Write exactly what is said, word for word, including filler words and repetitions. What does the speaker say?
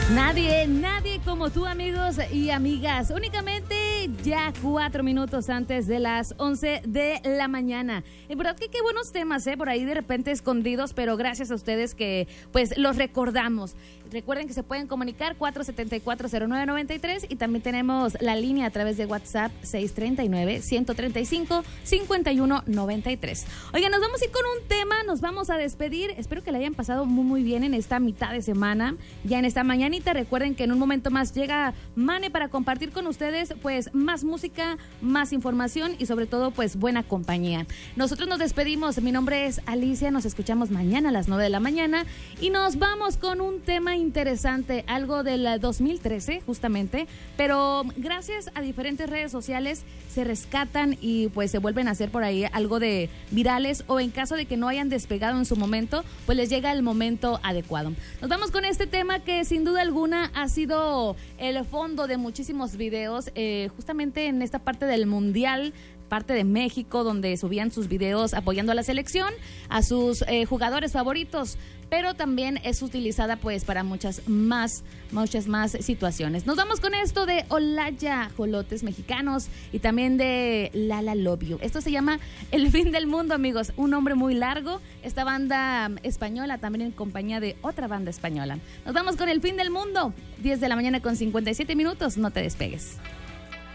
Nadie, nadie como tú, amigos y amigas. Únicamente ya cuatro minutos antes de las once de la mañana. En verdad que qué buenos temas, ¿eh? Por ahí de repente escondidos, pero gracias a ustedes que pues los recordamos. Recuerden que se pueden comunicar cuatro siete cuatro, cero nueve nueve tres y también tenemos la línea a través de WhatsApp seis tres nueve, uno tres cinco, cinco uno nueve tres. Oigan, nos vamos a ir con un tema, nos vamos a despedir. Espero que la hayan pasado muy muy bien en esta mitad de semana, ya en esta mañanita. Recuerden que en un momento más llega Mane para compartir con ustedes pues más música, más información y sobre todo pues buena compañía. Nosotros nos despedimos, mi nombre es Alicia, nos escuchamos mañana a las nueve de la mañana y nos vamos con un tema interesante, algo del dos mil trece justamente, pero gracias a diferentes redes sociales se rescatan y pues se vuelven a hacer por ahí algo de virales, o en caso de que no hayan despegado en su momento, pues les llega el momento adecuado. Nos vamos con este tema que sin duda alguna ha sido el fondo de muchísimos videos, eh, justamente en esta parte del mundial, parte de México, donde subían sus videos apoyando a la selección, a sus eh, jugadores favoritos, pero también es utilizada pues para muchas más, muchas más situaciones. Nos vamos con esto de Olaya, Jolotes Mexicanos, y también de Lala Love You. Esto se llama El Fin del Mundo, amigos, un nombre muy largo. Esta banda española también en compañía de otra banda española. Nos vamos con El Fin del Mundo, diez de la mañana con cincuenta y siete minutos, no te despegues.